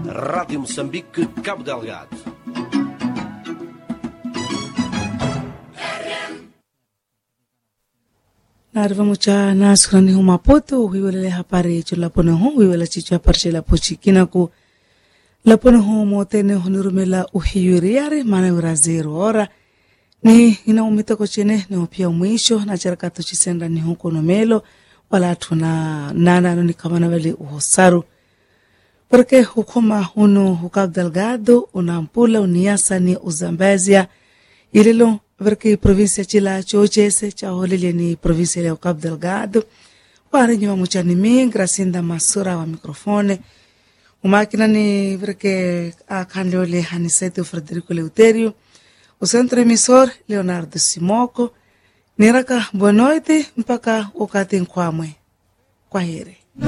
Rádio Moçambique, Cabo Delgado. Narva mucha na skrani hu Maputo wiwele hapari chulapone hu wiwele chichwa parchela pochikina ku lapone hu motene hunurumela uhiyuriare mana wira 0 ora ni ina umita ko chene ni opia mwisho na charakato chisenda ni huko nomelo wala tuna nana no ni kama na vale uhosaru porque hukuma huno hukab Delgado unampula uniasa ni uzambazia ililo porque província chila chochese cha holele ni província ya Cabo Delgado para nyuma muchani mingra sinda masura wa mikrofone umakina ni porque akandole Hanisete Frederico Leuterio o centro emissor Leonardo Simoco niraka boa noite mpaka wakati nkwamwe kwa heri.